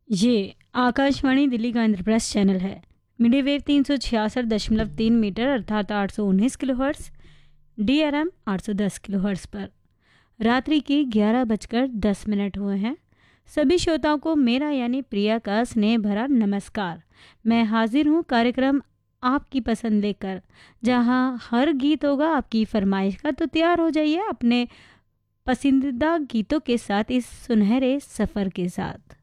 ये आकाशवाणी दिल्ली का इंद्रप्रस्थ चैनल है। मीडियम वेव 366.3 मीटर अर्थात 819 किलोहर्ट्ज़, DRM 810 किलोहर्ट्ज़ पर रात्रि के 11:10 हुए हैं। सभी श्रोताओं को मेरा यानी प्रिया का स्नेह भरा नमस्कार। मैं हाजिर हूँ कार्यक्रम आपकी पसंद लेकर, जहाँ हर गीत होगा आपकी फरमाइश का। तो तैयार हो जाइए अपने पसंदीदा गीतों के साथ इस सुनहरे सफ़र के साथ।